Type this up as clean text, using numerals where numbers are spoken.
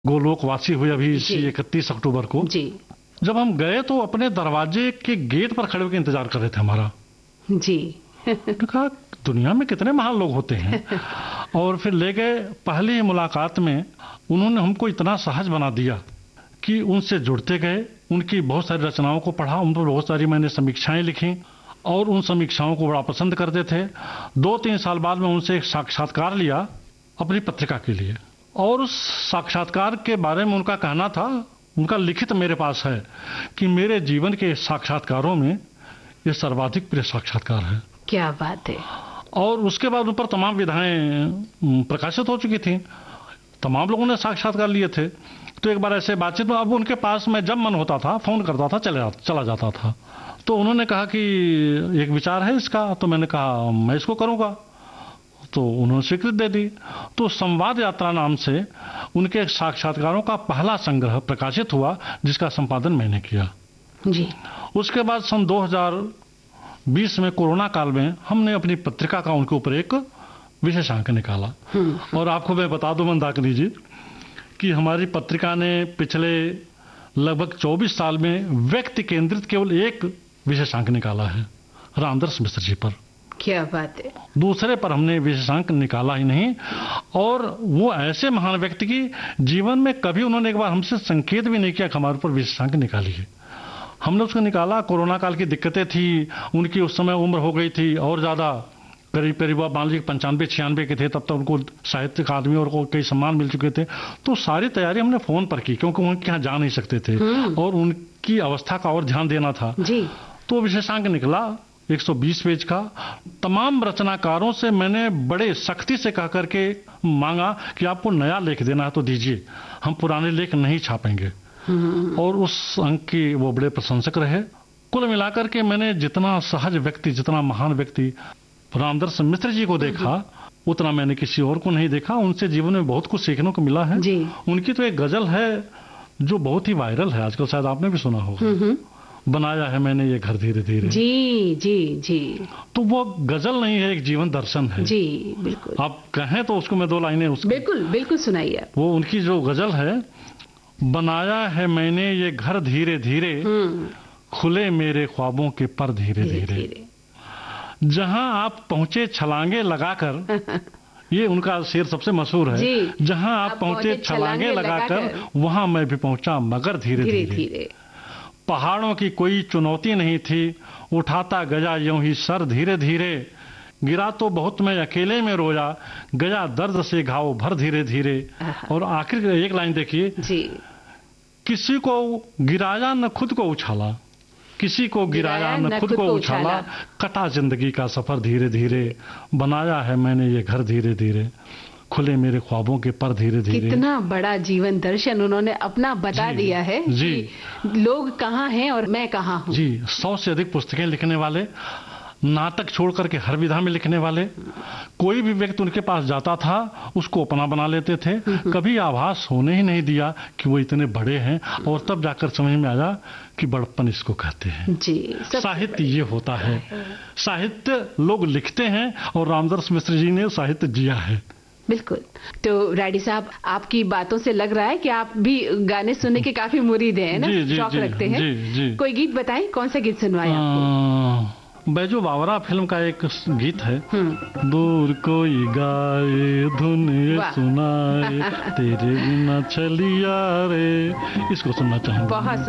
गोलोकवासी हुए अभी इसी 31 अक्टूबर को। जी जब हम गए तो अपने दरवाजे के गेट पर खड़े होकर इंतजार कर रहे थे हमारा। जी तो कहा दुनिया में कितने महान लोग होते हैं। और फिर ले गए, पहली ही मुलाकात में उन्होंने हमको इतना सहज बना दिया कि उनसे जुड़ते गए, उनकी बहुत सारी रचनाओं को पढ़ा, उन पर बहुत सारी मैंने समीक्षाएं लिखी और उन समीक्षाओं को बड़ा पसंद करते थे। 2-3 साल बाद में उनसे एक साक्षात्कार लिया अपनी पत्रिका के लिए, और उस साक्षात्कार के बारे में उनका कहना था, उनका लिखित मेरे पास है, कि मेरे जीवन के साक्षात्कारों में ये सर्वाधिक प्रिय साक्षात्कार है। क्या बात है। और उसके बाद उन पर तमाम विधाएं प्रकाशित हो चुकी थी, तमाम लोगों ने साक्षात्कार लिए थे। तो एक बार ऐसे बातचीत में, अब उनके पास में जब मन होता था फोन करता था, चला जाता था। तो उन्होंने कहा कि एक विचार है इसका, तो मैंने कहा मैं इसको करूंगा। तो उन्होंने स्वीकृति दे दी। तो संवाद यात्रा नाम से उनके साक्षात्कारों का पहला संग्रह प्रकाशित हुआ, जिसका संपादन मैंने किया। जी। उसके बाद सन 2020 में कोरोना काल में हमने अपनी पत्रिका का उनके ऊपर एक विशेषांक निकाला। और आपको मैं बता दूं मंदाकिनी जी कि हमारी पत्रिका ने पिछले लगभग 24 साल में व्यक्ति केंद्रित केवल एक विशेषांक निकाला है, रामदर्श मिश्र जी पर। क्या बात है। दूसरे पर हमने विशेषांक निकाला ही नहीं। और वो ऐसे महान व्यक्ति की जीवन में कभी उन्होंने एक बार हमसे संकेत भी नहीं किया कि हमारे ऊपर विशेषांक निकालिए। हमने उसको निकाला। कोरोना काल की दिक्कतें थी, उनकी उस समय उम्र हो गई थी और ज़्यादा, करीब मान लीजिए 95-96 के थे, तब तक उनको साहित्य अकादमी और को कई सम्मान मिल चुके थे। तो सारी तैयारी हमने फ़ोन पर की, क्योंकि उनके यहाँ जा नहीं सकते थे और उनकी अवस्था का और ध्यान देना था। जी। तो विशेषांक निकला 120 पेज का। तमाम रचनाकारों से मैंने बड़े सख्ती से कह करके मांगा कि आपको नया लेख देना है तो दीजिए, हम पुराने लेख नहीं छापेंगे। और उस अंक की वो बड़े प्रशंसक रहे। कुल मिलाकर के मैंने जितना सहज व्यक्ति, जितना महान व्यक्ति रामदर्श मिश्र जी को देखा, उतना मैंने किसी और को नहीं देखा। उनसे जीवन में बहुत कुछ सीखने को मिला है। जी। उनकी तो एक गजल है जो बहुत ही वायरल है आजकल, शायद आपने भी सुना होगा, बनाया है मैंने ये घर धीरे धीरे। जी जी जी। तो वो गजल नहीं है, एक जीवन दर्शन है। जी बिल्कुल। आप कहें तो उसको मैं 2 लाइनें उसकी बिल्कुल बिल्कुल सुनाइए। वो उनकी जो गजल है, बनाया है मैंने ये घर धीरे धीरे, खुले मेरे ख्वाबों के पर धीरे धीरे, जहां आप पहुंचे छलांगे लगाकर। ये उनका शेर सबसे मशहूर है, जहां आप पहुंचे छलांगे लगाकर, वहां मैं भी पहुंचा मगर धीरे धीरे। पहाड़ों की कोई चुनौती नहीं थी, उठाता गया यूं ही सर धीरे धीरे, गिरा तो बहुत मैं अकेले में रोया, गया दर्द से घाव भर धीरे धीरे। और आखिर एक लाइन देखिए, किसी को गिराया न खुद को उछाला, किसी को गिराया न खुद को उछाला, कटा जिंदगी का सफर धीरे धीरे, बनाया है मैंने ये घर धीरे धीरे, खुले मेरे ख्वाबों के पर धीरे धीरे। कितना बड़ा जीवन दर्शन उन्होंने अपना बता दिया है जी। कि लोग कहाँ हैं और मैं कहाँ हूँ। जी, 100 से अधिक पुस्तकें लिखने वाले, नाटक छोड़ करके हर विधा में लिखने वाले। कोई भी व्यक्ति उनके पास जाता था उसको अपना बना लेते थे, कभी आभास होने ही नहीं दिया कि वो इतने बड़े हैं। और तब जाकर समझ में आया कि बड़प्पन इसको कहते हैं। जी, साहित्य ये होता है। साहित्य लोग लिखते हैं और रामदर्श मिश्र जी ने साहित्य जिया है। बिल्कुल। तो राडी साहब, आपकी बातों से लग रहा है कि आप भी गाने सुनने के काफी मुरीद हैं ना, शौक रखते हैं। जी। कोई गीत बताएं, कौन सा गीत सुनवाएं आपको? बैजू बावरा फिल्म का एक गीत है, दूर कोई गाए धुन सुनाए, तेरे बिना चलिया रे, इसको सुनना चाहेंगे। बहुत